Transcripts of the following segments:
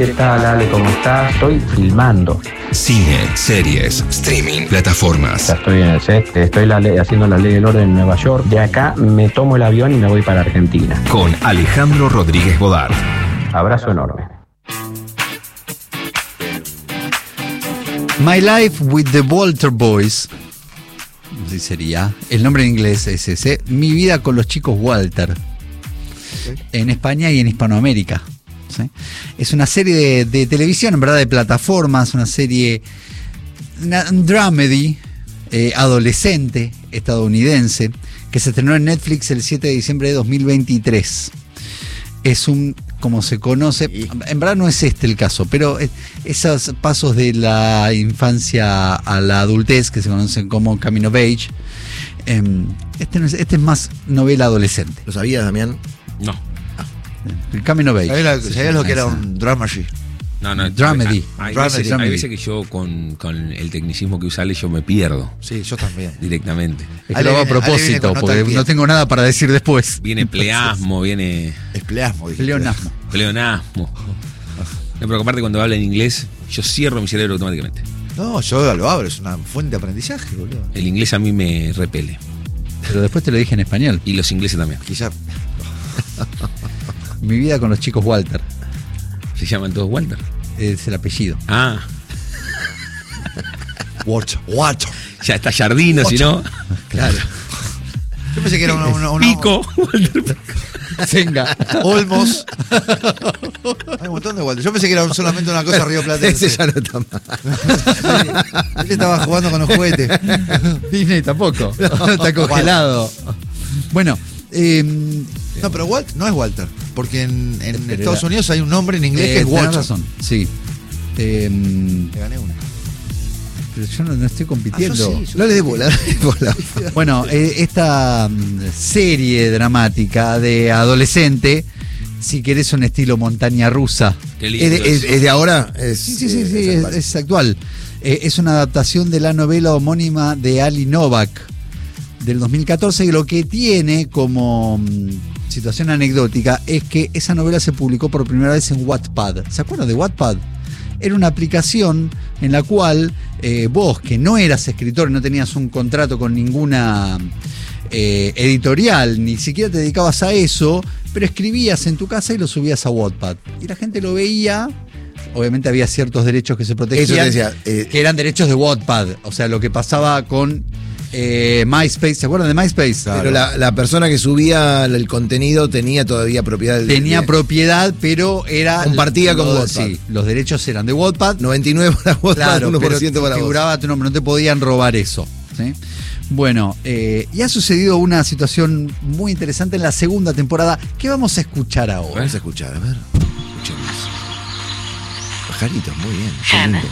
¿Qué tal, Ale? ¿Cómo estás? Estoy filmando. Cine, series, streaming, plataformas. Ya estoy en el set, estoy haciendo la ley del orden en Nueva York. De acá me tomo el avión y me voy para Argentina. Con Alejandro Rodríguez Godard. Abrazo enorme. My Life with the Walter Boys. Así sería. El nombre en inglés es ese. Mi vida con los chicos Walter. En España y en Hispanoamérica. ¿Sí? Es una serie de televisión, en verdad, de plataformas, una serie, un dramedy adolescente estadounidense que se estrenó en Netflix el 7 de diciembre de 2023. Es un, como se conoce, en verdad no es este el caso, pero esos pasos de la infancia a la adultez que se conocen como coming of age, este es más novela adolescente. ¿Lo sabías, Damián? No. El coming of age. ¿Sabías lo que era un dramedy? No. Dramedy. Hay veces que yo con el tecnicismo que usa Ale yo me pierdo. Sí, yo también. Directamente. Es que lo hago a propósito, porque no tengo nada para decir después. Viene pleasmo, viene... Es pleasmo. Pleonasmo. Pleonasmo. No, pero aparte cuando habla en inglés, yo cierro mi cerebro automáticamente. No, yo lo abro, es una fuente de aprendizaje, boludo. El inglés a mí me repele. Pero después te lo dije en español. Y los ingleses también. Quizá. Mi vida con los chicos Walter. ¿Se llaman todos Walter? Es el apellido. Ah. Walter. Ya está Jardino, si no. Claro. Yo pensé que era una Pico. Venga. Olmos. Hay un montón de Walter. Yo pensé que era solamente una cosa rioplatense. Ese ya no está mal. Él estaba jugando con los juguetes. Disney tampoco. Está congelado. Bueno. No, pero Walt no es Walter. Porque en Estados Unidos hay un nombre en inglés que es Walter. Tienes razón, sí. Te gané una. Pero yo no estoy compitiendo. Yo sí. No le dé bola. Bueno, esta serie dramática de adolescente, si querés un estilo montaña rusa. Qué lindo ¿Es de ahora? Sí, es actual. Es una adaptación de la novela homónima de Ali Novak del 2014, y lo que tiene como situación anecdótica es que esa novela se publicó por primera vez en Wattpad. ¿Se acuerdan de Wattpad? Era una aplicación en la cual vos, que no eras escritor, no tenías un contrato con ninguna editorial, ni siquiera te dedicabas a eso, pero escribías en tu casa y lo subías a Wattpad. Y la gente lo veía. Obviamente había ciertos derechos que se protegían, Eso te decía, que eran derechos de Wattpad. O sea, lo que pasaba con MySpace. ¿Se acuerdan de MySpace? Claro. Pero la persona que subía el contenido tenía todavía propiedad. Tenía propiedad, pero era... Compartía con Wattpad. Sí, los derechos eran de Wattpad. 99 para Wattpad, claro, 1% pero para figuraba tu nombre, no te podían robar eso. ¿Sí? Bueno, y ha sucedido una situación muy interesante en la segunda temporada. ¿Qué vamos a escuchar ahora? Vamos a escuchar, a ver. Escuchemos. Pajaritos, muy bien. Hannah.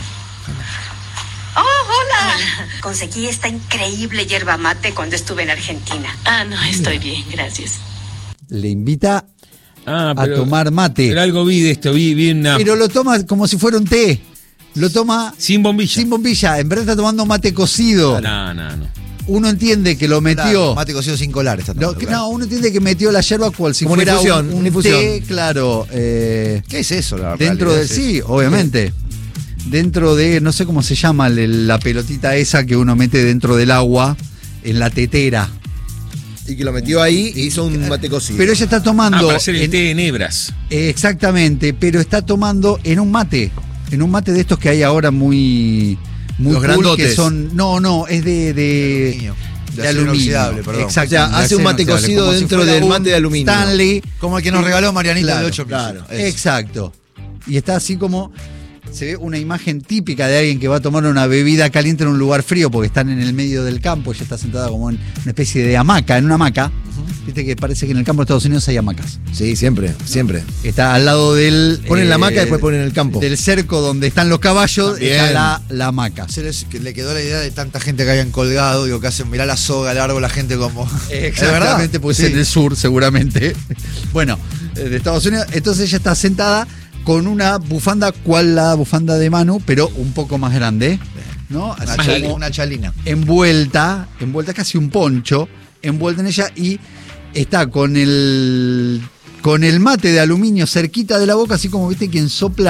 ¡Oh, hola! Conseguí esta increíble yerba mate cuando estuve en Argentina. Ah, no, estoy bien, gracias. Le invita a pero, tomar mate. Pero algo vi de esto, vi una... Pero lo toma como si fuera un té. Lo toma sin bombilla. Sin bombilla. En verdad está tomando mate cocido. No. Uno entiende que lo metió. Claro, mate cocido sin colar está tomando, no, uno entiende que metió la yerba cual si como fuera una infusión. té, claro. ¿Qué es eso, la verdad? Dentro del sí, obviamente. Dentro de, no sé cómo se llama la pelotita esa que uno mete dentro del agua en la tetera. Y que lo metió ahí y hizo un mate cocido. Pero ella está tomando. Para hacer el té de hebras. Exactamente, pero está tomando en un mate. En un mate de estos que hay ahora muy los cool, grandotes. Que son. No, es de acero inoxidable, perdón. Exacto. O sea, hace un mate cocido dentro del mate de aluminio. Stanley. Como el que nos regaló Marianita Claro, de 8 pisos. claro. Exacto. Y está así como. Se ve una imagen típica de alguien que va a tomar una bebida caliente en un lugar frío porque están en el medio del campo. Ella está sentada como en una especie de hamaca, en una hamaca. Viste que parece que en el campo de Estados Unidos hay hamacas. Sí, siempre. Está al lado del... Ponen la hamaca y después ponen el campo. Del cerco donde están los caballos, También. está la hamaca. Le quedó la idea de tanta gente que habían colgado, digo, que hacen, mirá la soga, el árbol, la gente como... Exactamente, puede ser del sur seguramente. Bueno, de Estados Unidos. Entonces ella está sentada con una bufanda, cual la bufanda de Manu, pero un poco más grande, ¿no? Así como Una chalina. envuelta, casi un poncho, envuelta en ella, y está con el mate de aluminio cerquita de la boca, así como viste quien sopla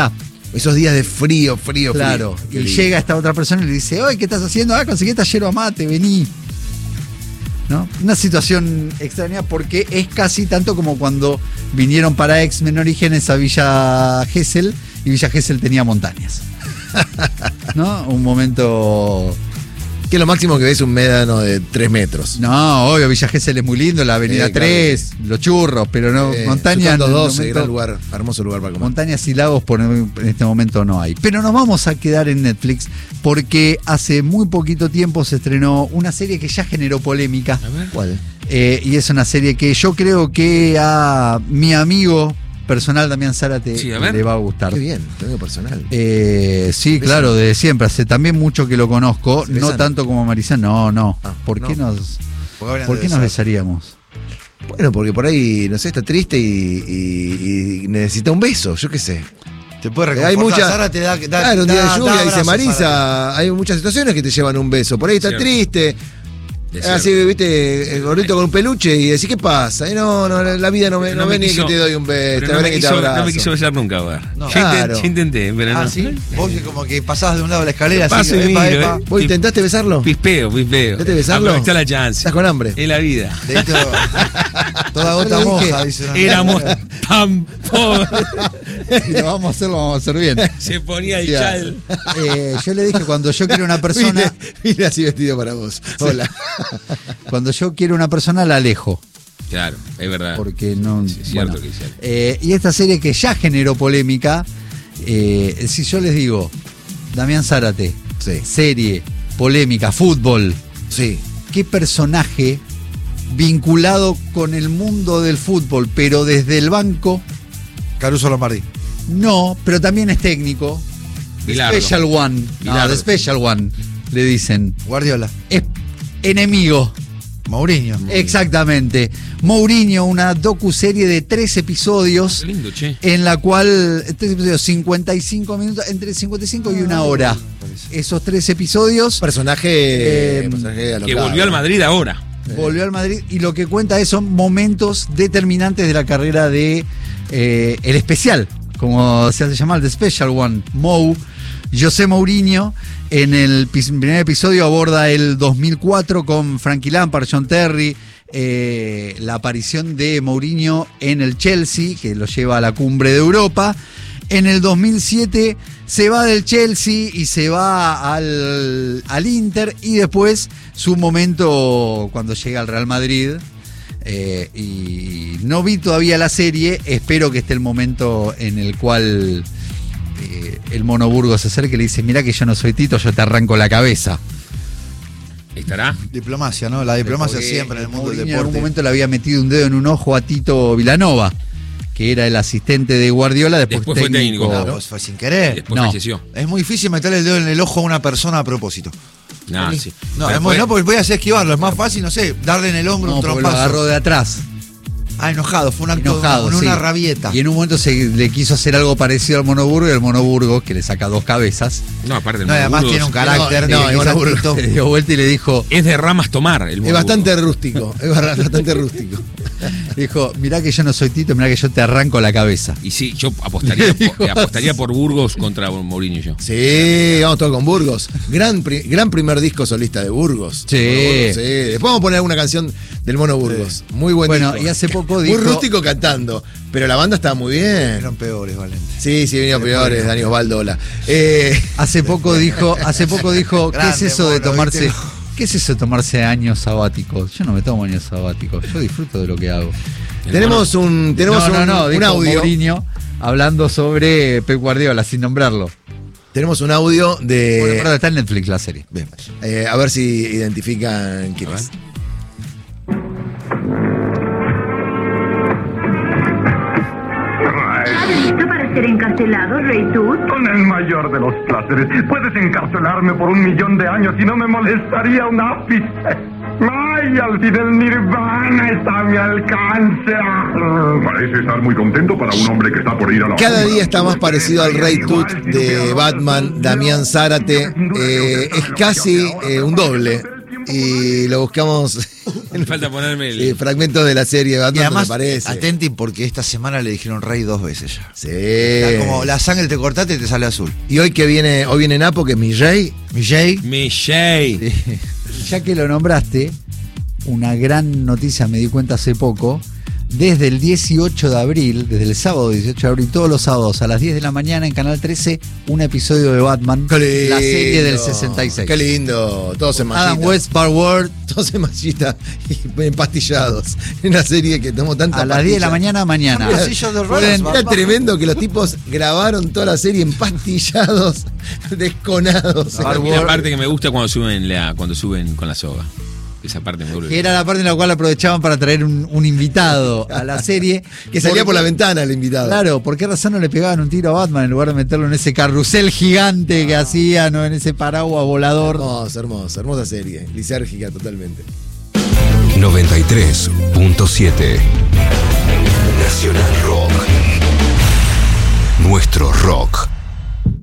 Esos días de frío. Claro, Qué y lindo. llega esta otra persona y le dice, oye, ¿qué estás haciendo? Conseguí esta yerba mate, vení. ¿No? Una situación extraña porque es casi tanto como cuando vinieron para X-Men Orígenes a Villa Gesell y Villa Gesell tenía montañas. ¿No? Un momento... Que lo máximo que ves es un médano de 3 metros. No, obvio, Villa Gesell es muy lindo, la Avenida Claro, 3, los churros, pero no, montañas... Chutando en el 12, momento- gran lugar, hermoso lugar para comer. Montañas y lagos en este momento no hay. Pero nos vamos a quedar en Netflix porque hace muy poquito tiempo se estrenó una serie que ya generó polémica. A ver. ¿Cuál? Y es una serie que yo creo que a mi amigo personal Damián Zárate Sí, a ver. le va a gustar. Qué bien, tengo personal. Sí, claro, de siempre. Hace también mucho que lo conozco. ¿Se No besan? tanto como Marizán. No. Ah, ¿Por qué no. ¿Por qué nos besaríamos? Bueno, porque por ahí, no sé, está triste y necesita un beso, yo qué sé. Te puede Hay reconfortar. mucha. Sara te da Claro, un día da de lluvia, dice abrazos, Marisa. Sara. Hay muchas situaciones que te llevan un beso. Por ahí está Cierto. triste. Es Así, cierto. viste, el gordito con un peluche y decís, ¿qué pasa? No, la vida no Pero ven ni quiso- que te doy un beso, pero no me que te quiso- abrazo. no me quiso besar nunca, ver. No. Claro. Yo intenté, pero Ah, no. ¿sí? Vos como que pasabas de un lado de la escalera así. Paso y epa, miro, epa. ¿Vos intentaste besarlo? Pispeo. ¿Intentaste besarlo? Aprovechá la chance. ¿Estás con hambre? Es la vida. Dedito, toda gota Yo le dije, moja, dice. Éramos tan pobres. Si lo vamos a hacer bien. Se ponía el Ya. chal. Yo le dije, cuando yo quiero una persona, Vine así vestido para vos. Hola. cuando yo quiero una persona la alejo. Claro, es verdad. Porque no. Sí, es cierto bueno. que es cierto. Y esta serie que ya generó polémica, si yo les digo, Damián Zárate, Sí. serie, polémica, fútbol, Sí. ¿qué personaje vinculado con el mundo del fútbol, pero desde el banco? Caruso Lombardi. No, pero también es técnico. Bilardo. Special One. No, Bilardo. The Special One, le dicen. Guardiola. Es enemigo. Mourinho. Exactamente. Mourinho, una docuserie de 3 episodios. Qué lindo, che. En la cual, 3 episodios, 55 minutos, entre 55 y una hora. Esos 3 episodios. Personaje Que alocado. volvió al Madrid ahora. Volvió al Madrid y lo que cuenta son momentos determinantes de la carrera de el especial, como se hace llamar, The Special One, Mou. José Mourinho en el primer episodio aborda el 2004 con Frankie Lampard, John Terry, la aparición de Mourinho en el Chelsea, que lo lleva a la cumbre de Europa. En el 2007 se va del Chelsea y se va al Inter, y después su momento cuando llega al Real Madrid. Y no vi todavía la serie, espero que esté el momento en el cual el Mono Burgos se acerca y le dice, mirá que yo no soy Tito, yo te arranco la cabeza. ¿Estará? Diplomacia, ¿no? La diplomacia Porque siempre en el mundo del Mourinho en algún deporte. momento le había metido un dedo en un ojo a Tito Vilanova, que era el asistente de Guardiola, después Después fue técnico, No, claro. pues fue sin querer. Después No. falleció. Es muy difícil meterle el dedo en el ojo a una persona a propósito. No, sí. No, Pero es muy, fue- no, porque voy a hacer esquivarlo. Es más fácil, no sé, darle en el hombro No, un porque lo agarró trompazo. de atrás. Ah, enojado, fue un acto, Enojado, una sí. rabieta. Y en un momento le quiso hacer algo parecido al Mono Burgos, y el Mono Burgos, que le saca 2 cabezas, No, aparte el No, y además Mono tiene un Burgos carácter. No, de el Mono Burgos. Tito. se dio vuelta y le dijo, es de ramas tomar. El Es Mono bastante Burgos. rústico. Es bastante rústico. mirá que yo no soy Tito, mirá que yo te arranco la cabeza. Y sí, yo apostaría por Burgos contra Mourinho yo. Sí, vamos todos con Burgos. Gran primer disco solista de Burgos. Sí. Mono Burgos, sí. Después vamos a poner alguna canción del Mono Burgos. Muy buen Bueno, disco. y hace poco Muy dijo... rústico cantando. Pero la banda estaba muy bien. Eran peores, Valente. Sí, vinieron peores, Dani Osvaldo, hola. Hace poco dijo, ¿qué Grande, es eso de Mono, tomarse? ¿viste? ¿Qué es eso de tomarse años sabáticos? Yo no me tomo años sabáticos, yo disfruto de lo que hago. tenemos un dijo audio. Mourinho hablando sobre Pep Guardiola, sin nombrarlo. Tenemos un audio de. Bueno, perdón, está en Netflix la serie. Bien. A ver si identifican quién es. ¿Listo para ser encarcelado, Rey Tut? Con el mayor de los placeres. Puedes encarcelarme por 1.000.000 de años y no me molestaría un ápice. ¡Ay, al fin el nirvana está a mi alcance! Parece estar muy contento para un hombre que está por ir a la Cada día está más parecido al Rey Tut de Batman, Damián Zárate. Es casi un doble. Y lo buscamos Me falta ponerme el... Sí, fragmentos de la serie de Y Batman además, me parece. atenti porque esta semana le dijeron Rey 2 veces ya. Sí. Está como la sangre te cortaste y te sale azul. Y hoy viene Napo, que es mi Jay. Michelle. Ya que lo nombraste, una gran noticia me di cuenta hace poco. Desde el 18 de abril, desde el sábado 18 de abril, todos los sábados a las 10 de la mañana en Canal 13, un episodio de Batman, Qué lindo. la serie del 66. Qué lindo. Todos en mallita. Adam West, Bart Ward. Todos en mallita y empastillados. En una serie que tomó tanta A las 10 de la mañana. Era, Pasillos de ruedas, era tremendo que los tipos grabaron toda la serie empastillados, desconados. A mí la parte que me gusta cuando suben con la soga. Esa parte me vuelve. Que era la parte en la cual aprovechaban para traer un invitado a la serie. Que salía por la ventana el invitado. Claro, ¿por qué razón no le pegaban un tiro a Batman en lugar de meterlo en ese carrusel gigante que hacían, o en ese paraguas volador? Hermosa serie. Lisérgica totalmente. 93.7 Nacional Rock. Nuestro rock.